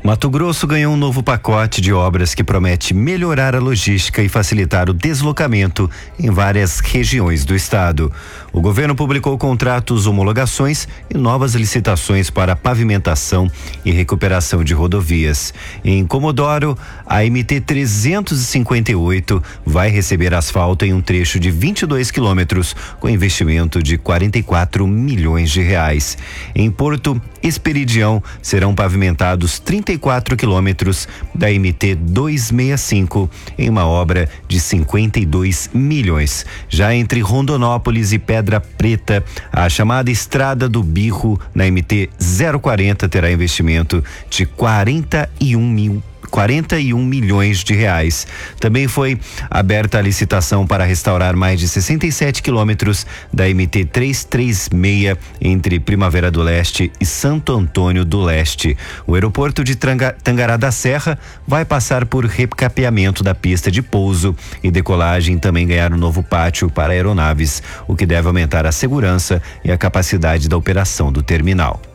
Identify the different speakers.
Speaker 1: Mato Grosso ganhou um novo pacote de obras que promete melhorar a logística e facilitar o deslocamento em várias regiões do estado. O governo publicou contratos, homologações e novas licitações para pavimentação e recuperação de rodovias. Em Comodoro, a MT 358 vai receber asfalto em um trecho de 22 quilômetros, com investimento de 44 milhões de reais. Em Porto Esperidião, serão pavimentados 34 quilômetros da MT 265 em uma obra de 52 milhões. Já entre Rondonópolis e Pedra Preta, a chamada Estrada do Birro na MT 040 terá investimento de 41 milhões de reais. Também foi aberta a licitação para restaurar mais de 67 quilômetros da MT 336 entre Primavera do Leste e Santo Antônio do Leste. O aeroporto de Tangará da Serra vai passar por recapeamento da pista de pouso e decolagem, também ganhar um novo pátio para aeronaves, o que deve aumentar a segurança e a capacidade da operação do terminal.